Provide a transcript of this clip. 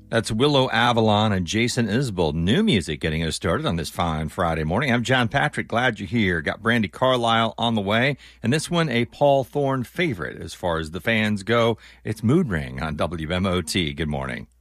That's Willow Avalon and Jason Isbell. New music getting us started on this fine Friday morning. I'm John Patrick. Glad you're here. Got Brandy Carlisle on the way. And this one, a Paul Thorne favorite as far as the fans go. It's Mood Ring on WMOT. Good morning.